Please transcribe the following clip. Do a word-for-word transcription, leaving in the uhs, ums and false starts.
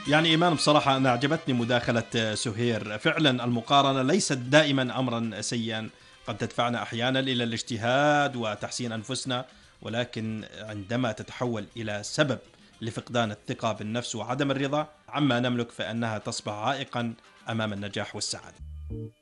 يعني إيمان، بصراحة أنا أعجبتني مداخلة سهير. فعلا المقارنة ليست دائما أمرا سيئا، قد تدفعنا أحيانا إلى الاجتهاد وتحسين أنفسنا، ولكن عندما تتحول إلى سبب لفقدان الثقة بالنفس وعدم الرضا عما نملك، فإنها تصبح عائقا أمام النجاح والسعادة.